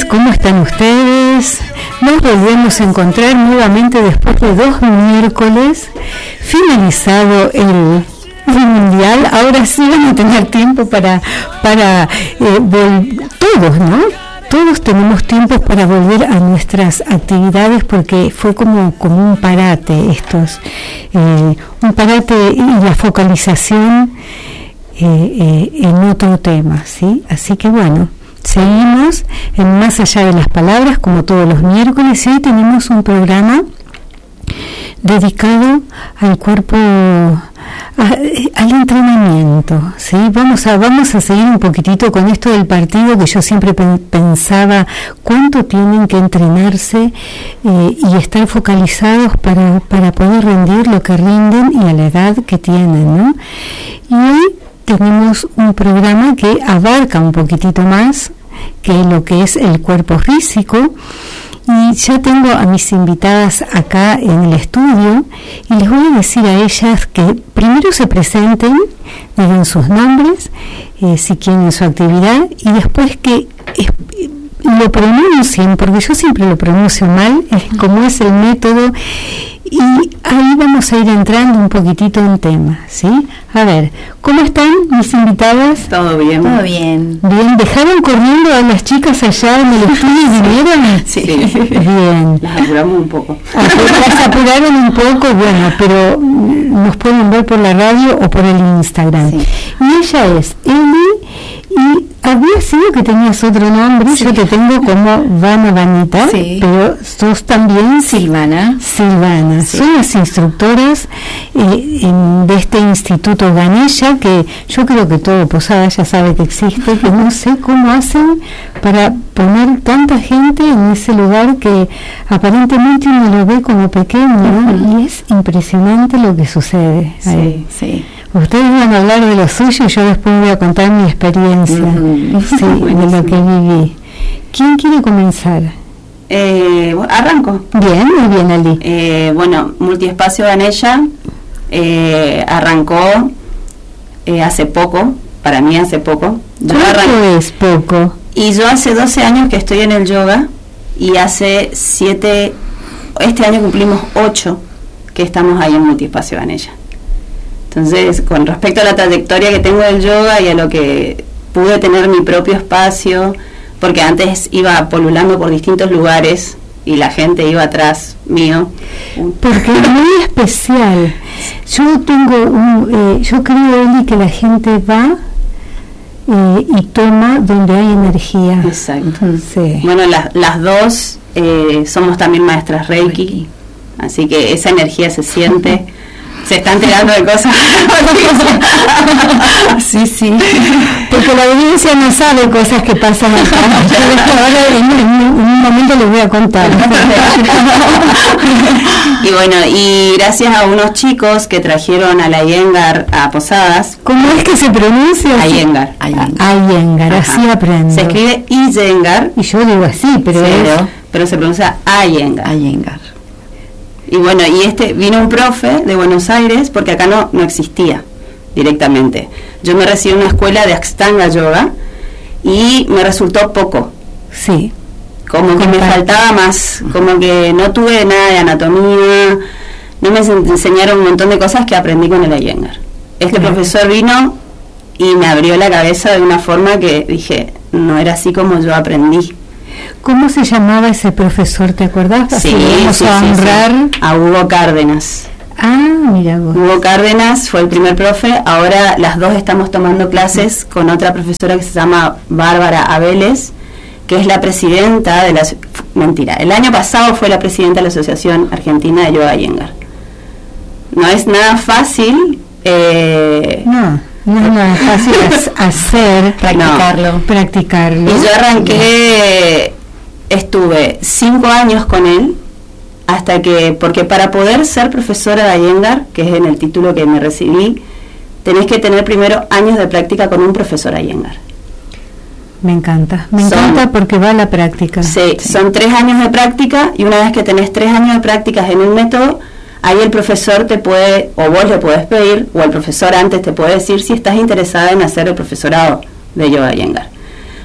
tardes, ¿cómo están ustedes? Nos volvemos a encontrar nuevamente después de 2 miércoles, finalizado el mundial. Ahora sí van a tener tiempo para todos, ¿no? Todos tenemos tiempo para volver a nuestras actividades porque fue como un parate un parate y la focalización en otro tema, ¿sí? Así que bueno, seguimos en Más Allá de las Palabras como todos los miércoles y hoy tenemos un programa dedicado al cuerpo, al entrenamiento, ¿sí? Vamos a seguir un poquitito con esto del partido que yo siempre pensaba cuánto tienen que entrenarse y estar focalizados para poder rendir lo que rinden y a la edad que tienen, ¿no? Y hoy tenemos un programa que abarca un poquitito más que lo que es el cuerpo físico. Y ya tengo a mis invitadas acá en el estudio y les voy a decir a ellas que primero se presenten, digan sus nombres, si quieren su actividad, y después que lo pronuncien, porque yo siempre lo pronuncio mal, como es el método, y ahí vamos a ir entrando un poquitito en tema, ¿sí? A ver, ¿cómo están mis invitadas? Todo bien. Todo bien. Bien, ¿dejaron corriendo a las chicas allá en el estudio y vinieron? Sí. Bien. Las apuramos un poco. Las apuraron un poco, bueno, pero nos pueden ver por la radio o por el Instagram. Sí. Y ella es Eli, y había sido que tenías otro nombre, sí. Yo te tengo como Vanita, sí. Pero sos también Silvana. Sí. Son las instructoras de este Instituto Ganella, que yo creo que todo Posada ya sabe que existe, que no sé cómo hacen para poner tanta gente en ese lugar que aparentemente uno lo ve como pequeño, ¿no? Y es impresionante lo que sucede ahí. Sí. Ustedes van a hablar de lo suyo y yo después voy a contar mi experiencia, sí, de lo que viví. ¿Quién quiere comenzar? Arranco. Bien, muy bien, Ali. Bueno, Multiespacio Ganella arrancó hace poco, para mí hace poco. ¿Cuánto es poco? Y yo hace 12 años que estoy en el yoga y hace 7, este año cumplimos 8 que estamos ahí en Multiespacio Ganella. Entonces, con respecto a la trayectoria que tengo del yoga y a lo que pude tener mi propio espacio, porque antes iba polulando por distintos lugares y la gente iba atrás mío. Porque es muy especial. Yo tengo yo creo, Eli, que la gente va y toma donde hay energía. Exacto. Sí. Bueno, las dos somos también maestras Reiki, así que esa energía se siente. Se están tirando de cosas. Sí. Porque la audiencia no sabe cosas que pasan acá. Ahora en un momento les voy a contar. Y bueno, y gracias a unos chicos que trajeron a la Iyengar a Posadas. ¿Cómo es que se pronuncia? Iyengar. Iyengar, así aprendo. Se escribe Iyengar. Y yo digo así, pero se pronuncia Iyengar. Y bueno, y vino un profe de Buenos Aires, porque acá no existía directamente. Yo me recibí en una escuela de Ashtanga Yoga y me resultó poco. Sí. Como que me faltaba más, como que no tuve nada de anatomía, no me enseñaron un montón de cosas que aprendí con el Iyengar. Profesor vino y me abrió la cabeza de una forma que dije, no era así como yo aprendí. ¿Cómo se llamaba ese profesor? ¿Te acordás? Sí, vamos a honrar a Hugo Cárdenas. Mira vos. Hugo Cárdenas fue el primer profe. Ahora las dos estamos tomando clases con otra profesora que se llama Bárbara Abeles, que es la presidenta de el año pasado fue la presidenta de la Asociación Argentina de Yoga Iyengar. No es nada fácil. No es nada fácil hacer, practicarlo. Y yo arranqué, estuve 5 años con él, porque para poder ser profesora de Iyengar, que es en el título que me recibí, tenés que tener primero años de práctica con un profesor Iyengar. Me encanta porque va a la práctica. Sí, son 3 años de práctica, y una vez que tenés 3 años de prácticas en un método, ahí el profesor te puede, o vos le podés pedir, o el profesor antes te puede decir si estás interesada en hacer el profesorado de Yoga Iyengar.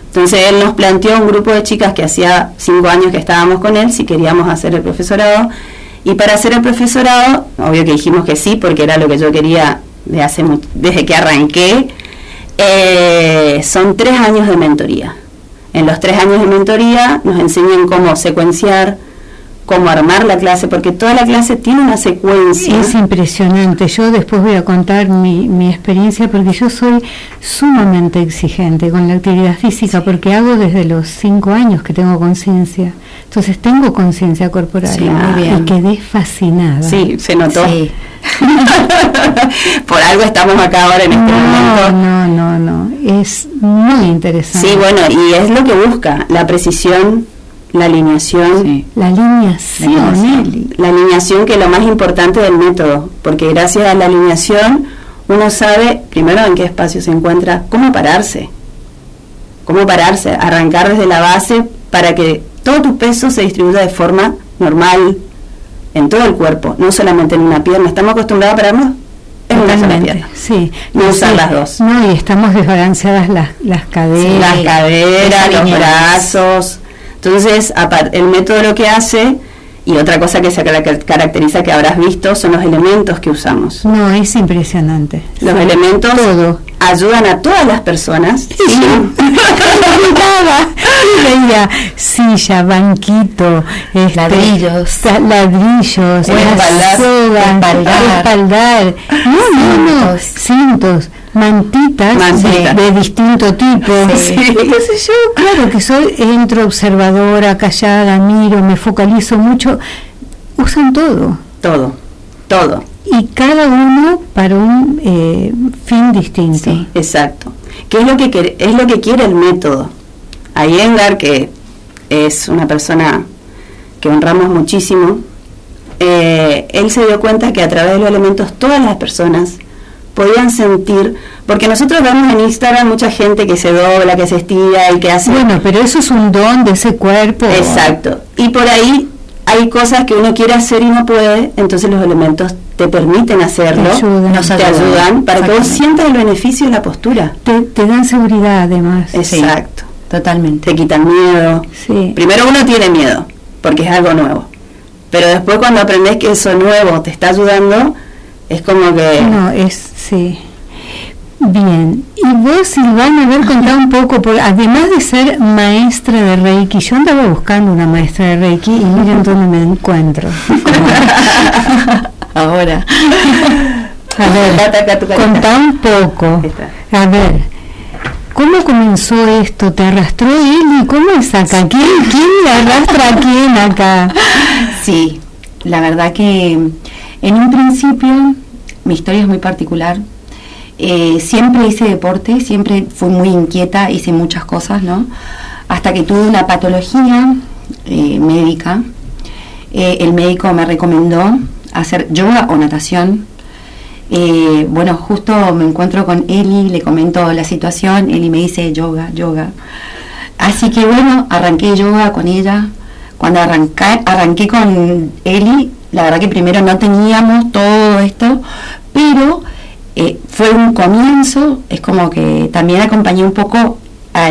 Entonces él nos planteó un grupo de chicas que hacía 5 años que estábamos con él, si queríamos hacer el profesorado. Y para hacer el profesorado, obvio que dijimos que sí, porque era lo que yo quería desde que arranqué. Son 3 años de mentoría. En los 3 años de mentoría nos enseñan cómo secuenciar, cómo armar la clase, porque toda la clase tiene una secuencia. Es impresionante. Yo después voy a contar mi experiencia, porque yo soy sumamente exigente con la actividad física, porque hago desde los 5 años que tengo conciencia. Entonces tengo conciencia corporal. Sí, muy bien. Y quedé fascinada. Sí, se notó. Sí. Por algo estamos acá ahora en este momento. No. Es muy interesante. Sí, bueno, y es lo que busca, la precisión, la alineación. Sí. La alineación. La alineación, que es lo más importante del método, porque gracias a la alineación uno sabe primero en qué espacio se encuentra, cómo pararse, arrancar desde la base para que todo tu peso se distribuya de forma normal en todo el cuerpo, no solamente en una pierna. ¿Estamos acostumbrados a pararnos? En una sola pierna. Sí. No usar las dos. No, y estamos desbalanceadas las caderas. Las caderas, los brazos. Entonces, el método lo que hace, y otra cosa que se caracteriza, que habrás visto, son los elementos que usamos. No, es impresionante. Los elementos todo ayudan a todas las personas. Sí. Veía silla, banquito, ladrillos, espaldar, cintos, mantitas. De distinto tipo. Sí. Entonces yo, claro que entro observadora, callada, miro, me focalizo mucho. Usan todo. Y cada uno para un fin distinto. Sí, exacto. ¿Qué es lo que quiere el método? A Iyengar, que es una persona que honramos muchísimo, él se dio cuenta que a través de los elementos todas las personas podían sentir, porque nosotros vemos en Instagram mucha gente que se dobla, que se estira y que hace... Bueno, pero eso es un don de ese cuerpo. Exacto. Y por ahí hay cosas que uno quiere hacer y no puede, entonces los elementos te permiten hacerlo, te ayudan para que vos sientas el beneficio de la postura. Te dan seguridad, además. Exacto. Sí, totalmente. Te quitan miedo. Sí. Primero uno tiene miedo, porque es algo nuevo. Pero después cuando aprendes que eso nuevo te está ayudando, es como que... Sí. Bien. Y vos, Silvana, a ver, contá un poco, además de ser maestra de Reiki, yo andaba buscando una maestra de Reiki y miren dónde me encuentro. Ahora. A ver, contá un poco. A ver, ¿cómo comenzó esto? ¿Te arrastró Eli? ¿Cómo es acá? ¿Quién le arrastra a quién acá? Sí, la verdad que en un principio mi historia es muy particular. Siempre hice deporte, siempre fui muy inquieta, hice muchas cosas, ¿no? Hasta que tuve una patología médica. El médico me recomendó hacer yoga o natación. Bueno, justo me encuentro con Eli, le comento la situación, Eli me dice yoga. Así que bueno, arranqué yoga con ella. Cuando arranqué con Eli, la verdad que primero no teníamos todo esto, pero fue un comienzo, es como que también acompañé un poco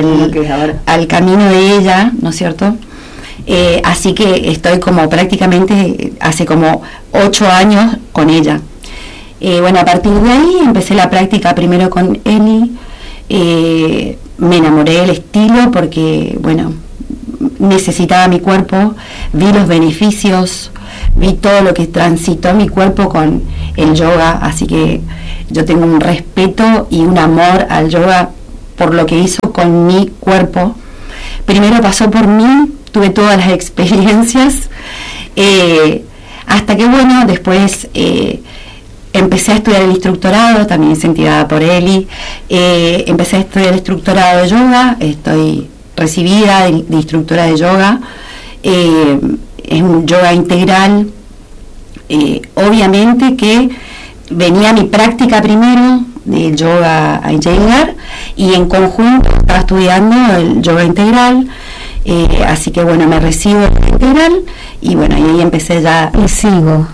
al camino de ella, ¿no es cierto? Así que estoy como prácticamente hace como 8 años con ella. Bueno, a partir de ahí empecé la práctica primero con Eli, me enamoré del estilo porque, bueno, necesitaba mi cuerpo, vi los beneficios, vi todo lo que transitó mi cuerpo con el yoga, así que yo tengo un respeto y un amor al yoga por lo que hizo con mi cuerpo. Primero pasó por mí, tuve todas las experiencias, hasta que bueno, después empecé a estudiar el instructorado, también incentivada por Eli, empecé a estudiar el instructorado de yoga, estoy recibida de instructora de yoga, es un yoga integral, obviamente que venía mi práctica primero del yoga Iyengar y en conjunto estaba estudiando el yoga integral, así que bueno, me recibo en integral y bueno, y ahí empecé ya y sigo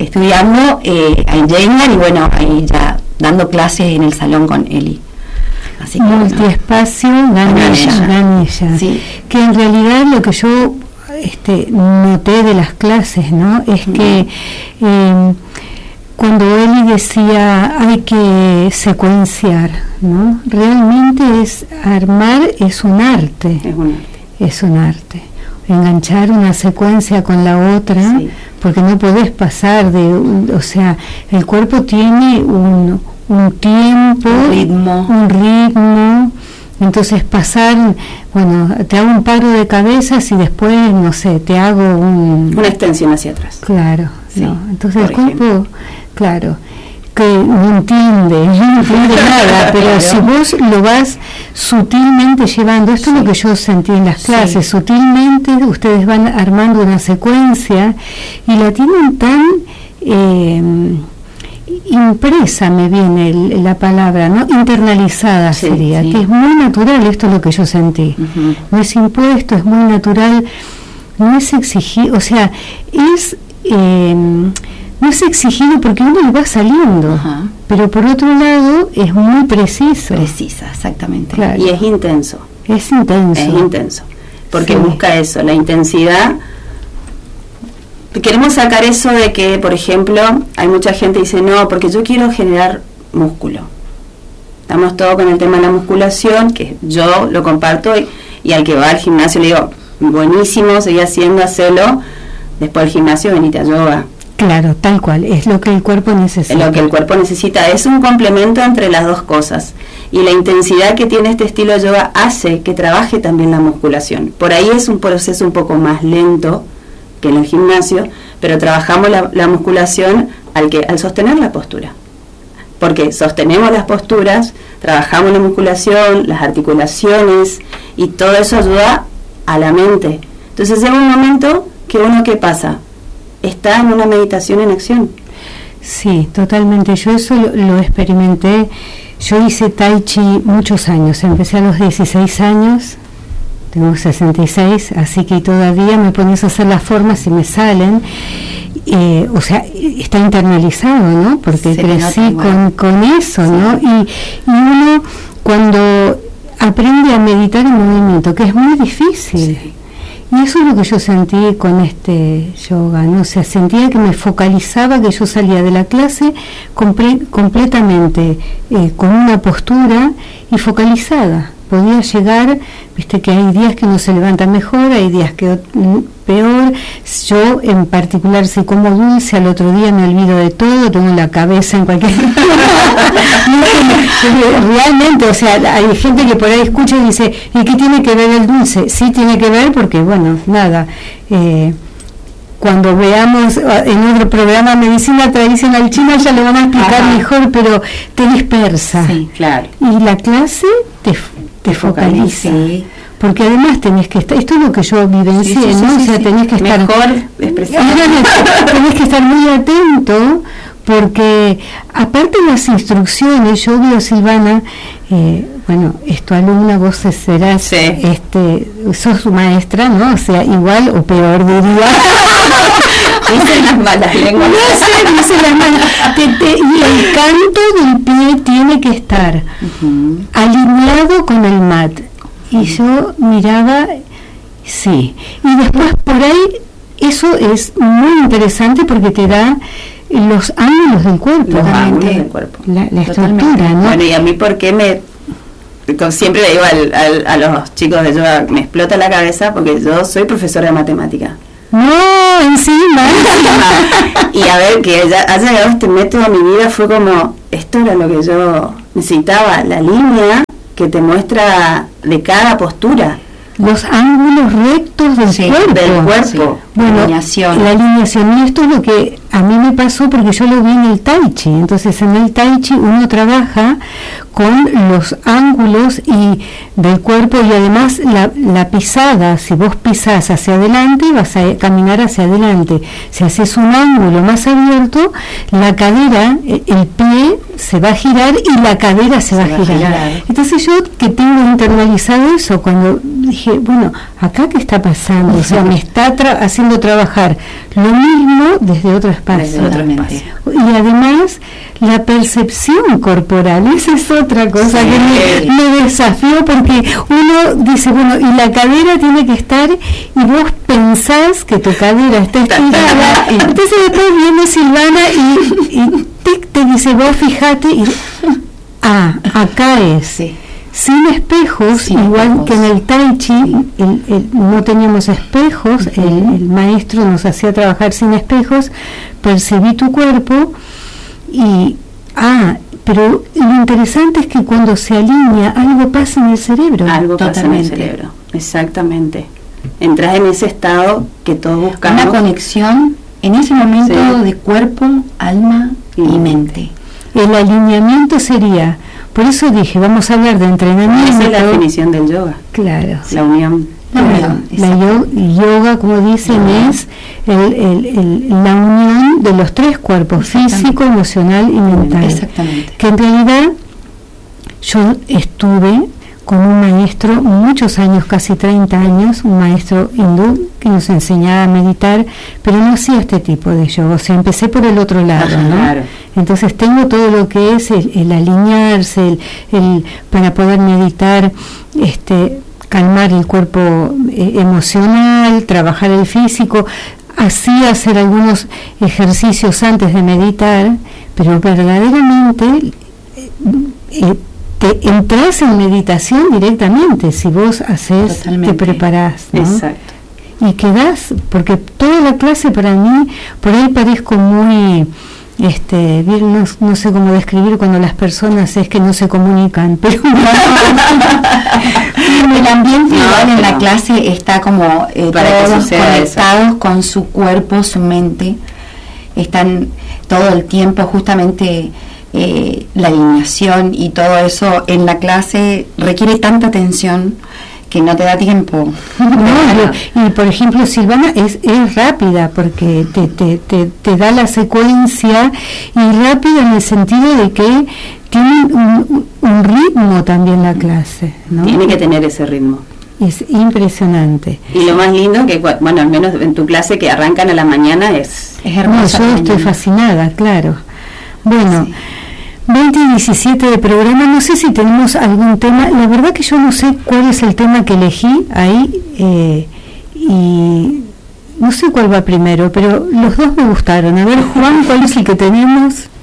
estudiando Iyengar y bueno, ahí ya dando clases en el salón con Eli. Así que, multiespacio Ganesha. Sí. Que en realidad lo que yo noté de las clases, ¿no? Es que cuando Eli decía hay que secuenciar, ¿no? Realmente armar es un arte. Es un arte. Enganchar una secuencia con la otra, sí, porque no podés pasar o sea, el cuerpo tiene un tiempo, un ritmo. Entonces pasar, bueno, te hago un paro de cabezas y después, no sé, te hago una extensión hacia atrás. Claro, sí, no. Entonces el cuerpo, claro, que no entiende nada, pero si vos lo vas sutilmente llevando, esto es lo que yo sentí en las clases, sutilmente ustedes van armando una secuencia y la tienen tan impresa, me viene la palabra, ¿no? Internalizada sería, que es muy natural, esto es lo que yo sentí. No es impuesto, es muy natural, no es exigido, o sea, no es exigido porque uno le va saliendo, pero por otro lado es muy preciso. Precisa, exactamente. Claro. Y es intenso. Es intenso. Es intenso, porque busca eso, la intensidad. Queremos sacar eso de que, por ejemplo, hay mucha gente que dice, no, porque yo quiero generar músculo. Estamos todos con el tema de la musculación, que yo lo comparto y al que va al gimnasio le digo, buenísimo, seguí haciendo, hacelo. Después del gimnasio venite a yoga. Claro, tal cual, es lo que el cuerpo necesita. Es lo que el cuerpo necesita, es un complemento entre las dos cosas. Y la intensidad que tiene este estilo de yoga hace que trabaje también la musculación. Por ahí es un proceso un poco más lento que en el gimnasio, pero trabajamos la musculación al sostener la postura. Porque sostenemos las posturas, trabajamos la musculación, las articulaciones, y todo eso ayuda a la mente. Entonces llega un momento que uno, ¿qué pasa? Está en una meditación en acción. Sí, totalmente. Yo eso lo experimenté. Yo hice Tai Chi muchos años. Empecé a los 16 años. Tengo 66, así que todavía me pones a hacer las formas y me salen. O sea, está internalizado, ¿no? Porque crecí con eso, ¿no? Y uno cuando aprende a meditar en movimiento, que es muy difícil. Sí. Y eso es lo que yo sentí con este yoga, ¿no? O sea, sentía que me focalizaba, que yo salía de la clase completamente con una postura y focalizada. Podía llegar, viste que hay días que uno se levanta mejor, hay días que peor. Yo en particular, si como dulce, al otro día me olvido de todo, tengo la cabeza en cualquier realmente, o sea, hay gente que por ahí escucha y dice, ¿y qué tiene que ver el dulce? Sí tiene que ver porque, bueno, nada, cuando veamos en otro programa Medicina Tradicional China ya lo van a explicar mejor, pero te dispersa. Sí, claro. Y la clase te focaliza. Sí. Porque además tenés que estar, esto es lo que yo vivencié, ¿no? O sea, tenés que estar mejor expresión. Tenés que estar muy atento, porque aparte de las instrucciones, yo veo, Silvana, bueno, es tu alumna, vos serás, sos su maestra, ¿no? O sea, igual o peor, diría. Dicen las malas lenguas. Dicen las malas. Y el canto del pie tiene que estar alineado con el mat. Y yo miraba, sí. Y después por ahí, eso es muy interesante porque te da los ángulos del cuerpo. Los ángulos del cuerpo. La estructura, ¿no? Bueno, y a mí, ¿por qué siempre le digo a los chicos de yoga, me explota la cabeza porque yo soy profesora de matemática. No, encima. Y a ver, que haya llegado este método a mi vida fue como, esto era lo que yo necesitaba, la línea que te muestra de cada postura. Los ángulos rectos del cuerpo. Sí. Bueno, la alineación. Y esto es lo que a mí me pasó porque yo lo vi en el Tai Chi. Entonces en el Tai Chi uno trabaja con los ángulos del cuerpo y además la pisada. Si vos pisás hacia adelante, vas a caminar hacia adelante. Si haces un ángulo más abierto, la cadera, el pie se va a girar y la cadera se va a girar. Entonces yo que tengo internalizado eso, cuando dije, bueno, acá qué está pasando, o sea, me está haciendo trabajar lo mismo desde otro espacio. Y además la percepción corporal, esa es otra cosa que me desafió, porque uno dice, bueno, y la cadera tiene que estar, y vos pensás que tu cadera está estirada, entonces después viene Silvana y te dice, vos fijate, y acá es. Sin espejos, igual que en el Tai Chi, no teníamos espejos, el maestro nos hacía trabajar sin espejos, percibí tu cuerpo y, pero lo interesante es que cuando se alinea, algo pasa en el cerebro. Algo pasa en el cerebro, exactamente. Entras en ese estado que todos buscamos. Una conexión en ese momento de cuerpo, alma y mente. El alineamiento sería, por eso dije, vamos a hablar de entrenamiento. Esa es la definición del yoga. Claro. La unión. La yoga, como dicen, es la unión de los tres cuerpos, físico, emocional y mental. Exactamente. Que en realidad yo estuve con un maestro muchos años, casi 30 años, un maestro hindú que nos enseñaba a meditar, pero no hacía este tipo de yoga, o sea, empecé por el otro lado, ¿no? Claro. Entonces tengo todo lo que es el alinearse, el para poder meditar, calmar el cuerpo emocional, trabajar el físico, así hacer algunos ejercicios antes de meditar, pero verdaderamente te entras en meditación directamente si vos haces, te preparás, ¿no? Exacto. Y quedás, porque toda la clase para mí, por ahí parezco muy, no sé cómo describir cuando las personas es que no se comunican, pero el ambiente igual en la clase está como todos conectados con su cuerpo, su mente, están todo el tiempo justamente. La alineación y todo eso en la clase requiere tanta atención que no te da tiempo. Y por ejemplo Silvana es rápida porque te da la secuencia, y rápida en el sentido de que tiene un ritmo también la clase, ¿no? Tiene que tener ese ritmo. Es impresionante. Y lo más lindo que, bueno, al menos en tu clase que arrancan a la mañana es hermoso. Yo estoy fascinada, claro. Bueno, 20 y 17 de programa, no sé si tenemos algún tema, la verdad que yo no sé cuál es el tema que elegí ahí, y no sé cuál va primero, pero los dos me gustaron. A ver, Juan, ¿cuál es el que tenemos?